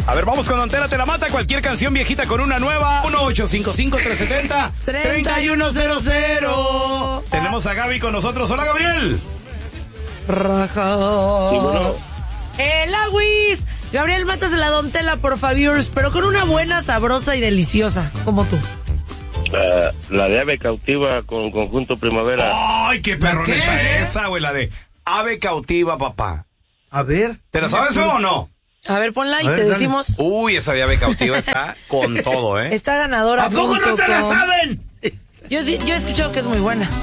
A ver, vamos con Don Tela Te la Mata. Cualquier canción viejita con una nueva. 1-855-370-3100. Tenemos a Gaby con nosotros. Hola, Gabriel. Raja. El Aguis. Gabriel, mátasela la Don Tela, por favor, pero con una buena, sabrosa y deliciosa, como tú. La de Ave Cautiva con Conjunto Primavera. ¡Ay, qué perrón está esa, güey! La de Ave Cautiva, papá. A ver. ¿Te la sabes, feo o no? A ver, ponla y te decimos. Uy, esa de Ave Cautiva está con todo, ¿eh? Está ganadora. ¿A poco no te la saben? Yo he escuchado que es muy buena.